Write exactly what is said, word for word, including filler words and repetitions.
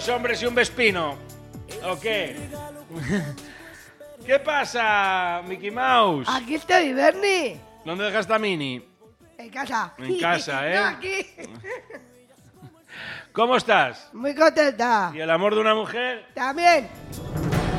Dos hombres y un vespino. ¿O qué? ¿Qué pasa, Mickey Mouse? Aquí estoy, Bernie. ¿Dónde dejaste a Minnie? En casa. En casa, ¿eh? No, aquí. ¿Cómo estás? Muy contenta. ¿Y el amor de una mujer? También.